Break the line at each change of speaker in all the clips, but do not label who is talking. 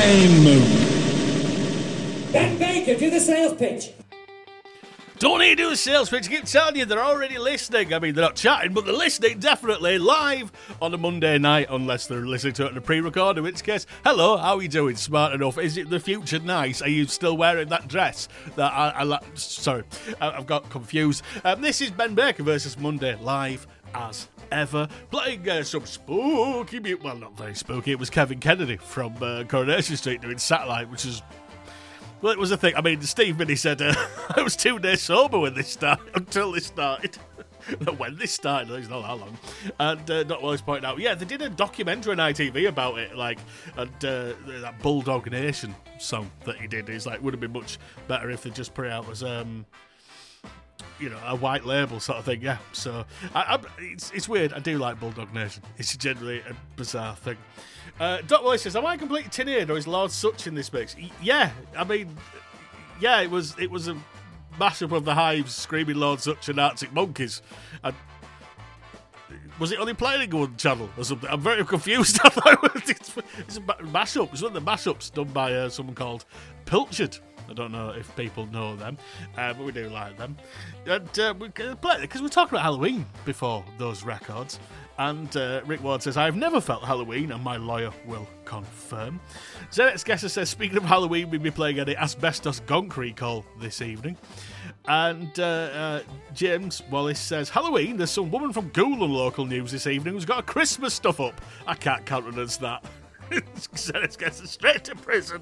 Ben Baker, do the sales pitch.
Don't need to do the sales pitch. I keep telling you, they're already listening. I mean, they're not chatting, but they're listening definitely live on a Monday night, unless they're listening to it in a pre-record, in which case, hello, how are you doing? Smart enough. Is it the future nice? Are you still wearing that dress that I've got confused. This is Ben Baker versus Monday, live as ever, playing some spooky music. Well, not very spooky. It was Kevin Kennedy from Coronation Street doing Satellite, which is... Well, it was a thing. I mean, Steve Minnie said I was 2 days sober when this started, until this started. When this started, it's not that long. And Dr. Wallace pointed out, yeah, they did a documentary on ITV about it, like, and that Bulldog Nation song that he did is like, would have been much better if they just put it out as a white label sort of thing, yeah. So it's weird. I do like Bulldog Nation. It's generally a bizarre thing. Dr. Wallace says, am I completely tin-eared or is Lord Sutch in this mix? Yeah, I mean, yeah, it was a mashup of the Hives screaming Lord Sutch and Arctic Monkeys. And was it only playing on one channel or something? I'm very confused. I thought it's a mashup. It's one of the mashups done by someone called Pilchard. I don't know if people know them, but we do like them. And we play it because we're talking about Halloween before those records. And Rick Ward says, I've never felt Halloween, and my lawyer will confirm. Zenit's Guesser says, speaking of Halloween, we'll be playing any Asbestos Gonk recall this evening. And James Wallace says, Halloween, there's some woman from Goulon local news this evening who's got a Christmas stuff up. I can't countenance that. Zenit's Guesser straight to prison.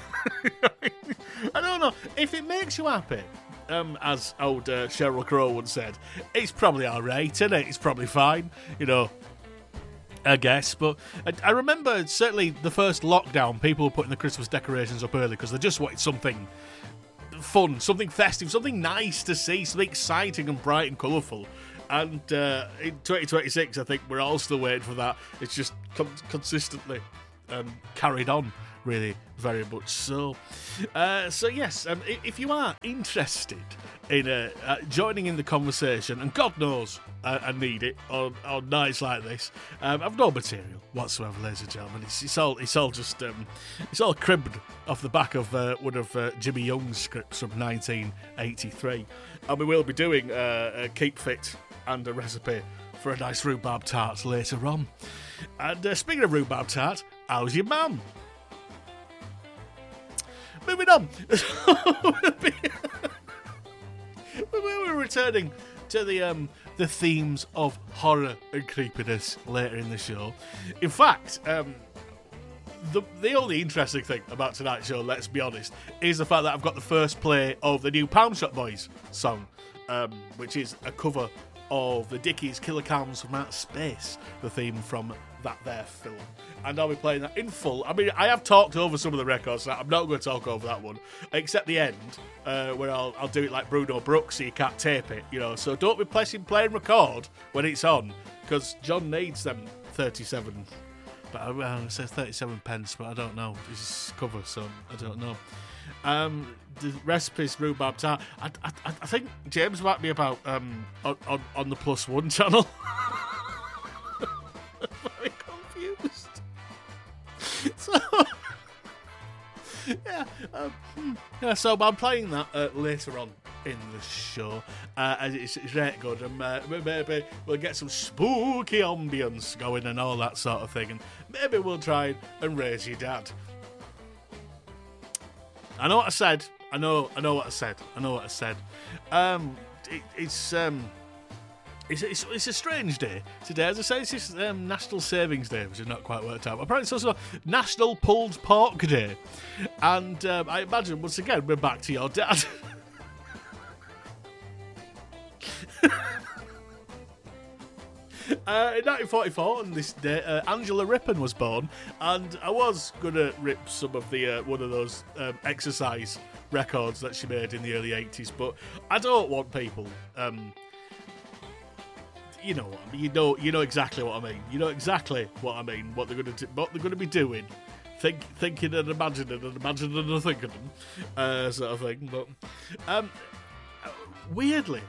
I don't know. If it makes you happy, as old Sheryl Crow once said, it's probably alright, isn't it? It's probably fine, I guess. But I remember certainly the first lockdown, people were putting the Christmas decorations up early because they just wanted something fun, something festive, something nice to see, something exciting and bright and colourful. And in 2026, I think we're all still waiting for that. It's just consistently carried on, really, very much so. So yes, if you are interested in joining in the conversation, and God knows I need it on nights like this, I've no material whatsoever, ladies and gentlemen. It's all just it's all cribbed off the back of one of Jimmy Young's scripts from 1983, and we will be doing a keep fit and a recipe for a nice rhubarb tart later on. And speaking of rhubarb tart, how's your mum? Moving on. We're returning to the themes of horror and creepiness later in the show. In fact, the only interesting thing about tonight's show, let's be honest, is the fact that I've got the first play of the new Pound Shop Boys song, which is a cover of the Dickies Killer Clowns from Outer Space, the theme from that there film. And I'll be playing that in full. I mean, I have talked over some of the records, so I'm not going to talk over that one, except the end, where I'll do it like Bruno Brooks, so you can't tape it, So don't be pressing play and record when it's on, because John needs them 37. But it says 37 pence, but I don't know. It's cover, so I don't know. The recipe's rhubarb tart. I think James might be about on the +1 channel. Very confused. So so I'm playing that later on in the show. It's really good, and maybe we'll get some spooky ambience going and all that sort of thing, and maybe we'll try and raise your dad. I know what I said. I know what I said. It's a strange day today. As I say, it's this National Savings Day, which is not quite worked out. Apparently, it's also National Pulled Pork Day. And I imagine, once again, we're back to your dad. In 1944, on this day, Angela Rippon was born, and I was going to rip some of the one of those exercise records that she made in the early 80s, but I don't want people... you know what I mean. You know exactly what I mean. You know exactly what I mean. What they're going to be doing, thinking and imagining and thinking, sort of thing. But weirdly,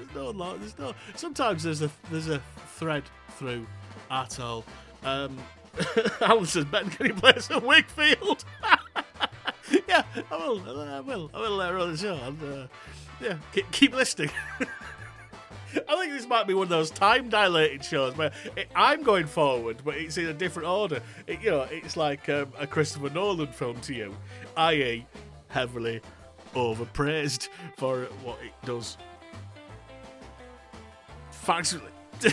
Sometimes there's a thread through at all. Alan says, Ben, can you play some Wakefield? Yeah, I will later on the show. And, yeah, keep listening. I think this might be one of those time-dilated shows where I'm going forward, but it's in a different order. It's like a Christopher Nolan film to you, i.e. heavily overpraised for what it does factually.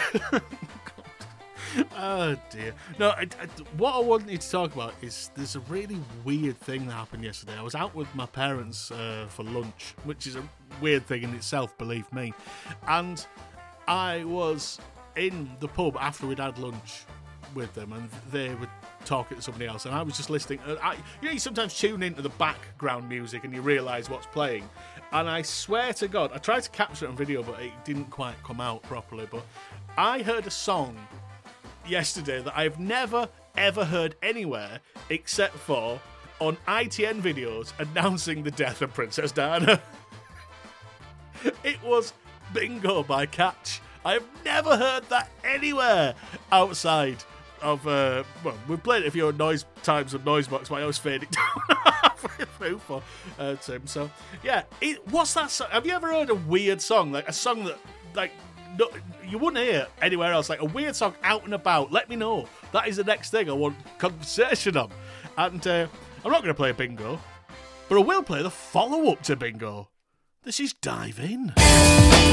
Oh dear. No, what I wanted to talk about is there's a really weird thing that happened yesterday. I was out with my parents for lunch, which is a weird thing in itself, believe me. And I was in the pub after we'd had lunch with them, and they were talking to somebody else, and I was just listening. You sometimes tune into the background music and you realise what's playing. And I swear to God, I tried to capture it on video, but it didn't quite come out properly. But I heard a song yesterday that I've never ever heard anywhere except for on ITN videos announcing the death of Princess Diana. It was Bingo by Catch. I've never heard that anywhere outside of we've played it a few noise times on Noisebox, but I always fade it down halfway through for Tim. So yeah, what's that song? Have you ever heard a weird song, like a song that no, you wouldn't hear anywhere else, like a weird song out and about? Let me know. That is the next thing I want conversation on. And I'm not going to play Bingo, but I will play the follow-up to Bingo. This is Dive In.